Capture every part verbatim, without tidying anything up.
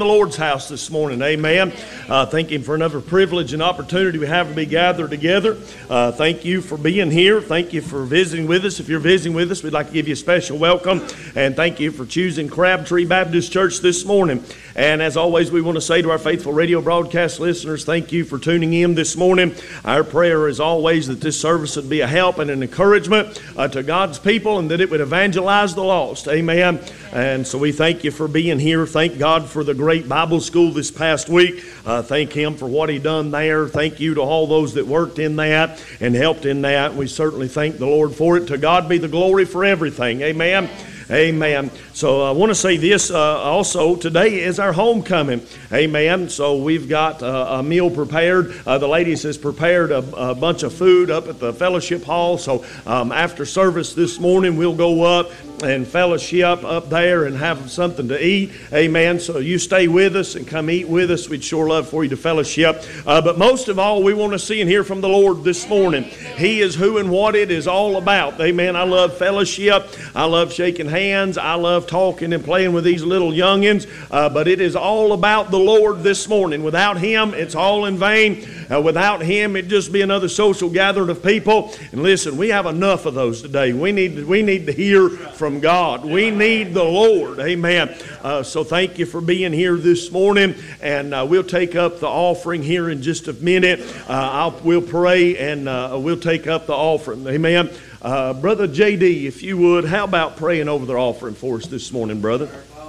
the Lord's house this morning. Amen. Uh, thank Him for another privilege and opportunity we have to be gathered together. Uh, thank you for being here. Thank you for visiting with us. If you're visiting with us, we'd like to give you a special welcome. And thank you for choosing Crabtree Baptist Church this morning. And as always, we want to say to our faithful radio broadcast listeners, thank you for tuning in this morning. Our prayer is always that this service would be a help and an encouragement uh, to God's people, and that it would evangelize the lost. Amen. And so we thank you for being here. Thank God for the great Bible school this past week. Uh, thank Him for what He done there. Thank you to all those that worked in that and helped in that. We certainly thank the Lord for it. To God be the glory for everything. Amen. Amen. So I want to say this uh, also. Today is our homecoming. Amen. So we've got uh, a meal prepared. Uh, the ladies has prepared a, a bunch of food up at the fellowship hall. So um, after service this morning, we'll go up and fellowship up there and have something to eat. Amen. So you stay with us and come eat with us. We'd sure love for you to fellowship. Uh, but most of all, we want to see and hear from the Lord this morning. He is who and what it is all about. Amen. I love fellowship. I love shaking hands. I love talking and playing with these little youngins. Uh, but it is all about the Lord this morning. Without Him, it's all in vain. Uh, without Him, it'd just be another social gathering of people. And listen, we have enough of those today. We need to, we need to hear from God. We need the Lord. Amen. Uh, so thank you for being here this morning. And uh, we'll take up the offering here in just a minute. Uh, I'll, we'll pray and uh, we'll take up the offering. Amen. Uh, Brother J D, if you would, how about praying over their offering for us this morning, brother?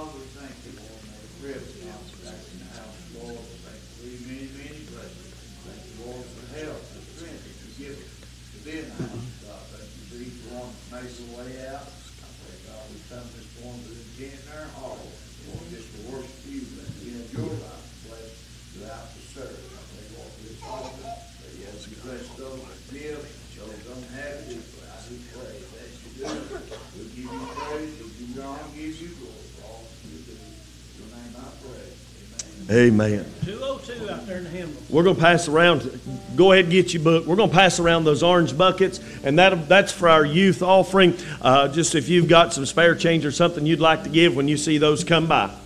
Amen. two oh two out there in the hymnal. We're going to pass around. Go ahead and get your book. We're going to pass around those orange buckets, and that that's for our youth offering. Uh, just if you've got some spare change or something you'd like to give when you see those come by.